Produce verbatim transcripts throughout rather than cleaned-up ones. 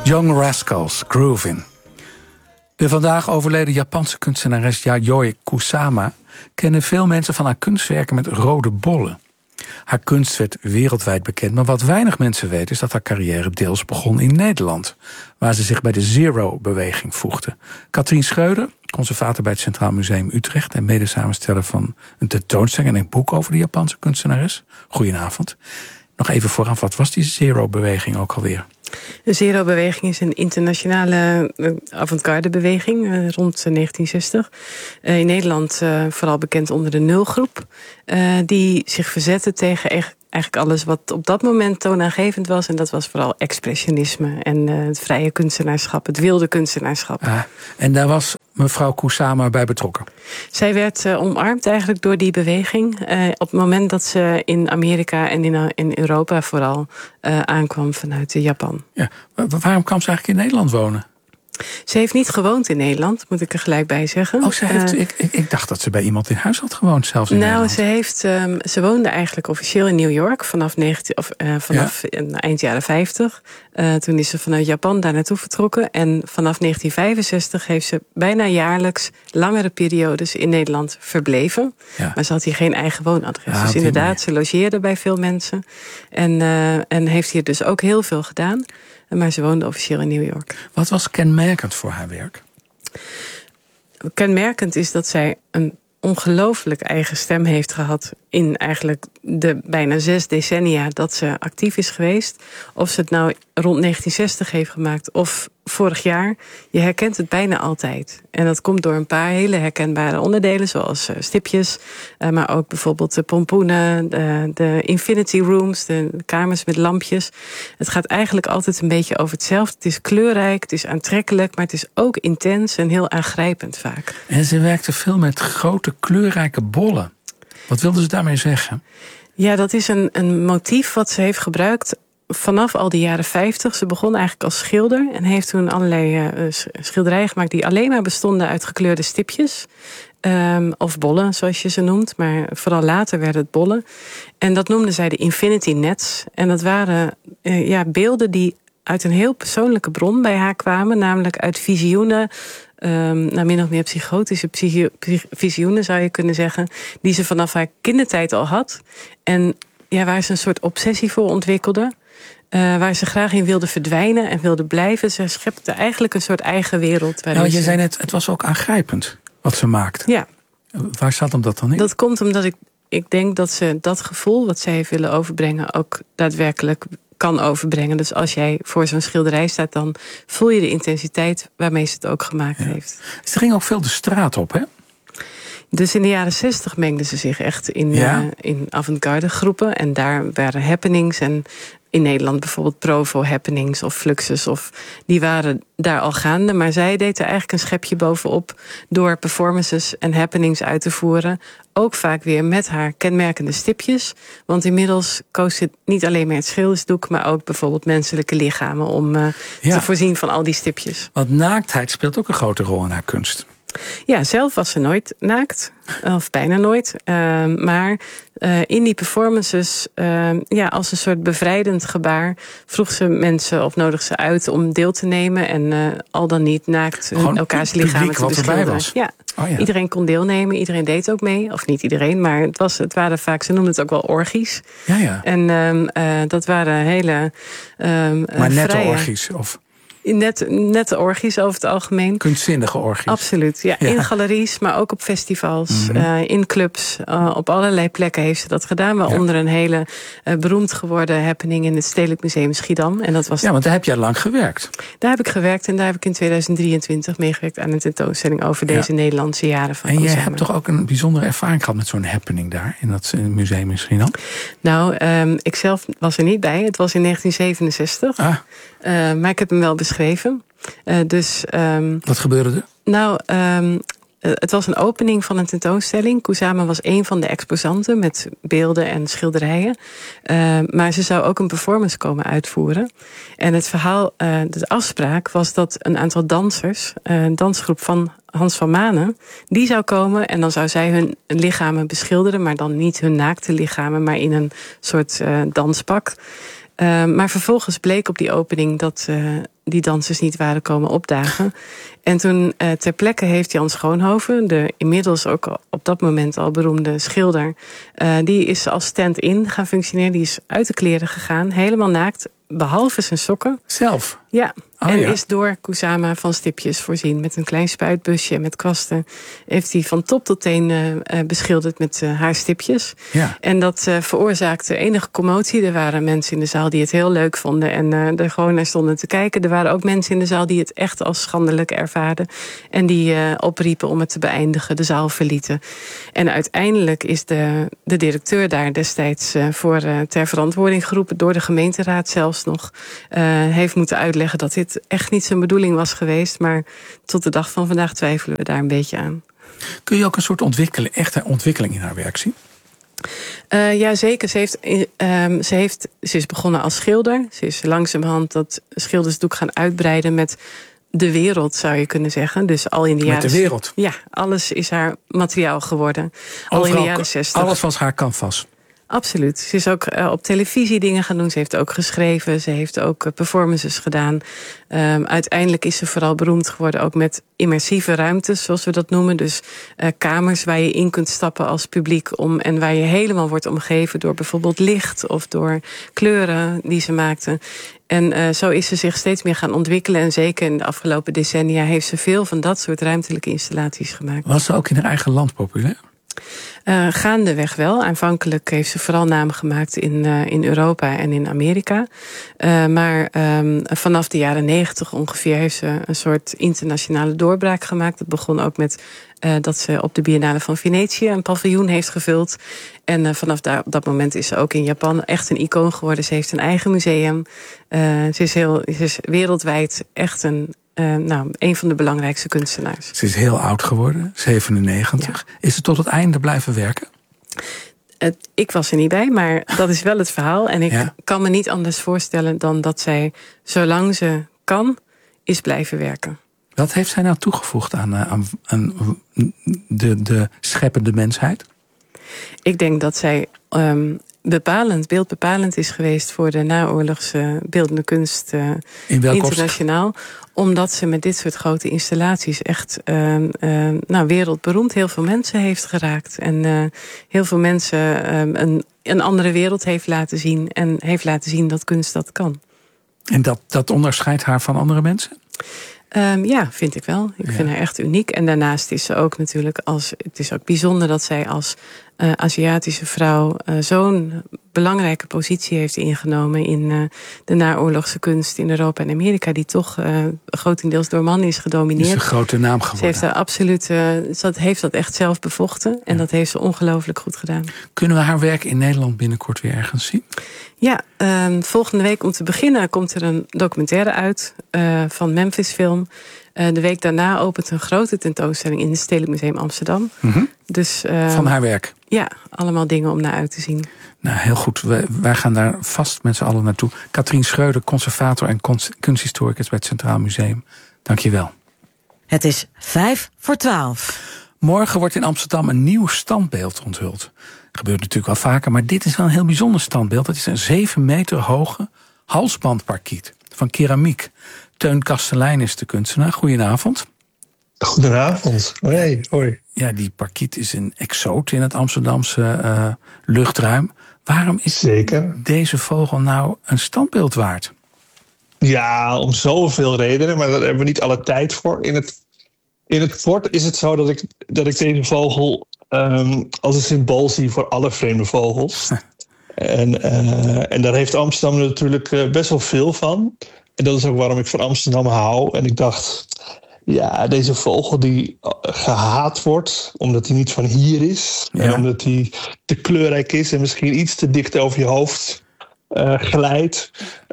Young Rascals, Groovin'. De vandaag overleden Japanse kunstenares Yayoi Kusama kennen veel mensen van haar kunstwerken met rode bollen. Haar kunst werd wereldwijd bekend, maar wat weinig mensen weten is dat haar carrière deels begon in Nederland, waar ze zich bij de Zero-beweging voegde. Katrien Schreuder, conservator bij het Centraal Museum Utrecht en medesamensteller van een tentoonstelling en een boek over de Japanse kunstenares. Goedenavond. Nog even vooraf, wat was die Zero-beweging ook alweer? De Zero-beweging is een internationale avant-garde-beweging uh, rond negentien zestig. Uh, in Nederland uh, vooral bekend onder de Nulgroep. Uh, die zich verzette tegen echt eigenlijk alles wat op dat moment toonaangevend was. En dat was vooral expressionisme en uh, het vrije kunstenaarschap, het wilde kunstenaarschap. Ah, en daar was mevrouw Kusama bij betrokken? Zij werd uh, omarmd eigenlijk door die beweging. Uh, op het moment dat ze in Amerika en in, uh, in Europa vooral uh, aankwam vanuit Japan. Ja, waarom kwam ze eigenlijk in Nederland wonen? Ze heeft niet gewoond in Nederland, moet ik er gelijk bij zeggen. Oh, ze heeft, uh, ik, ik, ik dacht dat ze bij iemand in huis had gewoond, zelfs in nou, Nederland. Ze, heeft, um, ze woonde eigenlijk officieel in New York vanaf, negentien, of, uh, vanaf ja. eind jaren vijftig. Uh, toen is ze vanuit Japan daar naartoe vertrokken. En vanaf negentien vijfenzestig heeft ze bijna jaarlijks langere periodes in Nederland verbleven. Ja. Maar ze had hier geen eigen woonadres. Ja, dus inderdaad, manier. Ze logeerde bij veel mensen. En, uh, en heeft hier dus ook heel veel gedaan. Maar ze woonde officieel in New York. Wat was kenmerkend voor haar werk? Kenmerkend is dat zij een ongelooflijk eigen stem heeft gehad in eigenlijk de bijna zes decennia dat ze actief is geweest. Of ze het nou rond negentien zestig heeft gemaakt of vorig jaar. Je herkent het bijna altijd. En dat komt door een paar hele herkenbare onderdelen, zoals uh, stipjes, uh, maar ook bijvoorbeeld de pompoenen, de, de infinity rooms, de kamers met lampjes. Het gaat eigenlijk altijd een beetje over hetzelfde. Het is kleurrijk, het is aantrekkelijk, maar het is ook intens en heel aangrijpend vaak. En ze werkte veel met grote kleurrijke bollen. Wat wilde ze daarmee zeggen? Ja, dat is een, een motief wat ze heeft gebruikt vanaf al die jaren vijftig. Ze begon eigenlijk als schilder en heeft toen allerlei uh, schilderijen gemaakt die alleen maar bestonden uit gekleurde stipjes. Um, of bollen, zoals je ze noemt. Maar vooral later werden het bollen. En dat noemden zij de Infinity Nets. En dat waren uh, ja, beelden die uit een heel persoonlijke bron bij haar kwamen. Namelijk uit visioenen. Um, nou, min of meer psychotische psychi- visioenen zou je kunnen zeggen. Die ze vanaf haar kindertijd al had. En ja, waar ze een soort obsessie voor ontwikkelde. Uh, waar ze graag in wilde verdwijnen en wilde blijven. Ze schepte eigenlijk een soort eigen wereld. Nou, je ze... zei net, het was ook aangrijpend wat ze maakte. Ja. Waar zat hem dat dan in? Dat komt omdat ik, ik denk dat ze dat gevoel wat zij heeft willen overbrengen ook daadwerkelijk kan overbrengen. Dus als jij voor zo'n schilderij staat, dan voel je de intensiteit waarmee ze het ook gemaakt ja. heeft. Ze ging ook veel de straat op, hè? Dus in de jaren zestig mengde ze zich echt in, ja. uh, in avant-garde groepen. En daar waren happenings. En in Nederland bijvoorbeeld Provo happenings of Fluxus. Of, die waren daar al gaande. Maar zij deed er eigenlijk een schepje bovenop door performances en happenings uit te voeren. Ook vaak weer met haar kenmerkende stipjes. Want inmiddels koos ze niet alleen maar het schildersdoek, maar ook bijvoorbeeld menselijke lichamen om uh, ja. te voorzien van al die stipjes. Want naaktheid speelt ook een grote rol in haar kunst. Ja, zelf was ze nooit naakt. Of bijna nooit. Uh, maar uh, in die performances, uh, ja, als een soort bevrijdend gebaar, vroeg ze mensen of nodig ze uit om deel te nemen. En uh, al dan niet naakt Gewoon elkaars lichamen te beschilderen. Ja. Oh, ja. Iedereen kon deelnemen, iedereen deed ook mee. Of niet iedereen, maar het, was, het waren vaak, ze noemden het ook wel orgies. Ja, ja. En um, uh, dat waren hele um, Maar nette vrije orgies, of? Net, nette orgies over het algemeen. Kunstzinnige orgies. Absoluut, ja. ja. In galeries, maar ook op festivals, mm-hmm. uh, in clubs. Uh, op allerlei plekken heeft ze dat gedaan. Waaronder ja. een hele uh, beroemd geworden happening in het Stedelijk Museum Schiedam. En dat was ja, want daar heb jij lang gewerkt. Daar heb ik gewerkt en daar heb ik in tweeduizend drieëntwintig meegewerkt aan een tentoonstelling over deze ja. Nederlandse jaren van En Kusama. jij hebt toch ook een bijzondere ervaring gehad met zo'n happening daar in dat museum in Schiedam? Nou, um, ik zelf was er niet bij. Het was in negentien zevenenzestig. Ah. Uh, maar ik heb hem wel beschreven. Uh, dus, um, Wat gebeurde er? Nou, um, uh, het was een opening van een tentoonstelling. Kusama was een van de exposanten met beelden en schilderijen. Uh, maar ze zou ook een performance komen uitvoeren. En het verhaal, uh, de afspraak was dat een aantal dansers, uh, een dansgroep van Hans van Manen, die zou komen en dan zou zij hun lichamen beschilderen, maar dan niet hun naakte lichamen, maar in een soort uh, danspak. Uh, maar vervolgens bleek op die opening dat uh, die dansers niet waren komen opdagen. En toen uh, ter plekke heeft Jan Schoonhoven, de inmiddels ook op dat moment al beroemde schilder, uh, die is als stand-in gaan functioneren. Die is uit de kleren gegaan, helemaal naakt, behalve zijn sokken. Zelf? Ja, oh, en ja. is door Kusama van stipjes voorzien. Met een klein spuitbusje en met kwasten. Heeft hij van top tot teen uh, beschilderd met uh, haar stipjes. Ja. En dat uh, veroorzaakte enige commotie. Er waren mensen in de zaal die het heel leuk vonden en uh, er gewoon naar stonden te kijken. Er waren ook mensen in de zaal die het echt als schandelijk ervaarden. En die uh, opriepen om het te beëindigen, de zaal verlieten. En uiteindelijk is de, de directeur daar destijds uh, voor uh, ter verantwoording geroepen, door de gemeenteraad zelfs nog. Uh, heeft moeten uitleggen dat dit echt niet zijn bedoeling was geweest. Maar tot de dag van vandaag twijfelen we daar een beetje aan. Kun je ook een soort ontwikkeling, echte ontwikkeling in haar werk zien? Uh, ja, zeker. Ze, heeft, um, ze, heeft, ze is begonnen als schilder. Ze is langzamerhand dat schildersdoek gaan uitbreiden met de wereld, zou je kunnen zeggen. Dus al in de jaren... Met de wereld? Ja, alles is haar materiaal geworden. Al Overal, in de jaren zestig. Alles was haar canvas. Absoluut. Ze is ook uh, op televisie dingen gaan doen. Ze heeft ook geschreven. Ze heeft ook uh, performances gedaan. Um, uiteindelijk is ze vooral beroemd geworden ook met immersieve ruimtes, zoals we dat noemen. Dus uh, kamers waar je in kunt stappen als publiek om, en waar je helemaal wordt omgeven door bijvoorbeeld licht of door kleuren die ze maakte. En uh, zo is ze zich steeds meer gaan ontwikkelen. En zeker in de afgelopen decennia heeft ze veel van dat soort ruimtelijke installaties gemaakt. Was ze ook in haar eigen land populair? Uh, gaandeweg wel. Aanvankelijk heeft ze vooral namen gemaakt in, uh, in Europa en in Amerika. Uh, maar um, vanaf de jaren negentig ongeveer heeft ze een soort internationale doorbraak gemaakt. Dat begon ook met uh, dat ze op de Biennale van Venetië een paviljoen heeft gevuld. En uh, vanaf daar, op dat moment is ze ook in Japan echt een icoon geworden. Ze heeft een eigen museum. Uh, ze, is heel, ze is wereldwijd echt een... Uh, nou, een van de belangrijkste kunstenaars. Ze is heel oud geworden, zevenennegentig. Ja. Is ze tot het einde blijven werken? Uh, ik was er niet bij, maar dat is wel het verhaal. En ik ja. kan me niet anders voorstellen dan dat zij, zolang ze kan, is blijven werken. Wat heeft zij nou toegevoegd aan, aan, aan de, de scheppende mensheid? Ik denk dat zij um, bepalend, beeldbepalend is geweest voor de naoorlogse beeldende kunst uh, internationaal. Opst? Omdat ze met dit soort grote installaties echt uh, uh, nou, wereldberoemd heel veel mensen heeft geraakt. En uh, heel veel mensen uh, een, een andere wereld heeft laten zien. En heeft laten zien dat kunst dat kan. En dat, dat onderscheidt haar van andere mensen? Um, ja, vind ik wel. Ik ja. vind haar echt uniek. En daarnaast is ze ook natuurlijk als... Het is ook bijzonder dat zij als uh, Aziatische vrouw uh, zo'n belangrijke positie heeft ingenomen in uh, de naoorlogse kunst in Europa en Amerika, die toch uh, grotendeels door mannen is gedomineerd. Is een grote naam geworden. Ze heeft daar absoluut, uh, ze heeft dat echt zelf bevochten. En ja. dat heeft ze ongelooflijk goed gedaan. Kunnen we haar werk in Nederland binnenkort weer ergens zien? Ja, uh, volgende week om te beginnen komt er een documentaire uit uh, van Memphis Film. Uh, de week daarna opent een grote tentoonstelling in het Stedelijk Museum Amsterdam. Mm-hmm. Dus, uh, van haar werk? Ja, allemaal dingen om naar uit te zien. Nou, heel goed. Wij, wij gaan daar vast met z'n allen naartoe. Katrien Schreuder, conservator en kunsthistoricus bij het Centraal Museum. Dank je wel. Het is vijf voor twaalf. Morgen wordt in Amsterdam een nieuw standbeeld onthuld. Dat gebeurt natuurlijk wel vaker, maar dit is wel een heel bijzonder standbeeld. Dat is een zeven meter hoge halsbandparkiet van keramiek. Teun Kastelein is de kunstenaar. Goedenavond. Goedenavond. Hoi, hoi. Ja, die parkiet is een exoot in het Amsterdamse uh, luchtruim. Waarom is Zeker. deze vogel nou een standbeeld waard? Ja, om zoveel redenen, maar daar hebben we niet alle tijd voor. In het, in het kort is het zo dat ik, dat ik deze vogel um, als een symbool zie voor alle vreemde vogels. en, uh, en daar heeft Amsterdam natuurlijk uh, best wel veel van. En dat is ook waarom ik van Amsterdam hou. En ik dacht, ja, deze vogel die gehaat wordt omdat hij niet van hier is. Ja. En omdat hij te kleurrijk is en misschien iets te dicht over je hoofd uh, glijdt.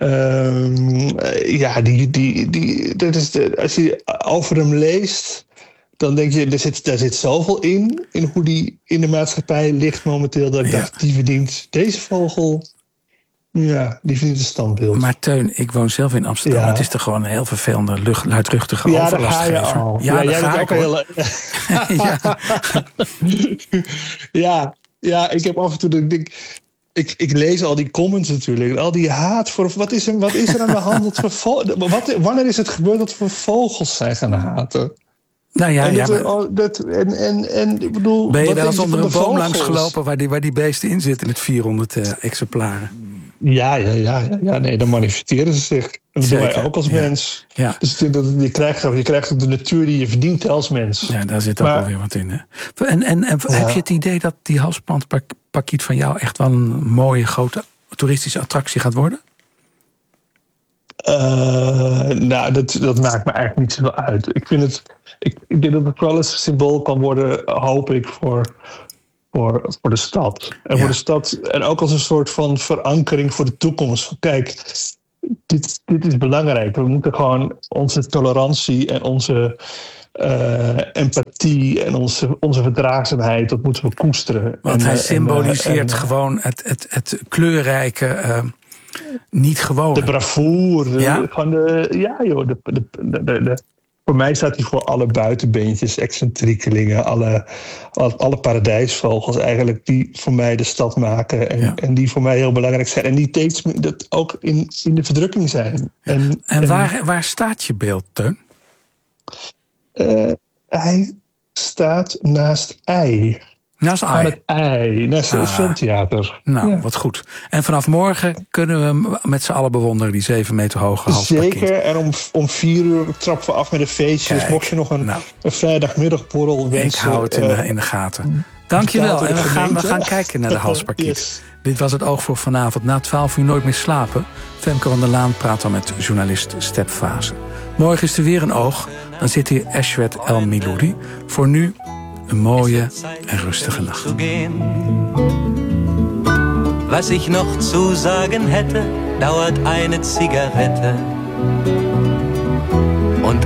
Um, ja, die, die, die, dat is de, als je over hem leest, dan denk je, er zit, daar zit zoveel in, in hoe die in de maatschappij ligt momenteel, dat ik ja. dacht, die verdient deze vogel. Ja, die verdient een standbeeld. Maar Teun, ik woon zelf in Amsterdam. Ja. Het is toch gewoon een heel vervelende, lucht, luidruchtige ja, overlastgever. Ja, ja, ja, daar ga ik heel... ja. ja, ja, ik heb af en toe dat ik denk, ik, ik lees al die comments natuurlijk. Al die haat voor... Wat is er, wat is er aan de hand? Dat we vo- wat, wanneer is het gebeurd dat we vogels zijn gaan haten? Nou ja, en, ja, dat, maar... oh, dat, en, en, en ik bedoel... Ben je wat wel eens denk onder van een de boom vogels? langs gelopen waar die, waar die beesten in zitten met vierhonderd uh, exemplaren? Ja, ja, ja, ja, ja. Nee, dan manifesteren ze zich. En dat doen wij ook als ja. mens. Ja. Dus ik denk dat je krijgt, je krijgt ook de natuur die je verdient als mens. Ja, daar zit ook maar, alweer wat in. Hè? En, en, en ja. heb je het idee dat die halsplantparkiet van jou echt wel een mooie, grote toeristische attractie gaat worden? Uh, nou, dat, dat maakt me eigenlijk niet zoveel uit. Ik vind het... Ik, ik denk dat het wel eens een symbool kan worden, hoop ik, voor... Voor, voor de stad. En ja. voor de stad. En ook als een soort van verankering voor de toekomst. Kijk, dit, dit is belangrijk. We moeten gewoon onze tolerantie en onze uh, empathie en onze, onze verdraagzaamheid, dat moeten we koesteren. Want en, hij symboliseert en, en, gewoon het, het, het kleurrijke, uh, niet gewone. De bravoure. De, ja? Gewoon de, ja joh, de, de, de, de, de voor mij staat hij voor alle buitenbeentjes, excentriekelingen, alle, alle paradijsvogels eigenlijk, die voor mij de stad maken en, ja. en die voor mij heel belangrijk zijn. En die steeds dat ook in, in de verdrukking zijn. Ja. En, en, en waar, waar staat je beeld, Teun? Uh, hij staat naast ei. Naast Aan het ei, naast het ah. filmtheater. Nou, ja. wat goed. En vanaf morgen kunnen we hem met z'n allen bewonderen, die zeven meter hoge halsparkiet. Zeker, en om, om vier uur trappen we af met de feestjes. Kijk, mocht je nog een, nou, een vrijdagmiddagborrel wensen. Ik hou het in, uh, de, in de gaten. Dankjewel. En we gaan, we gaan kijken naar de halsparkiet. Yes. Dit was het Oog voor vanavond. Na twaalf uur nooit meer slapen. Femke van der Laan praat dan met journalist Step Fase. Morgen is er weer een oog. Dan zit hier Ashwet El Miloudi. Voor nu een mooie en rustige nacht. Was ich noch zu sagen hätte, dauert eine Zigarette.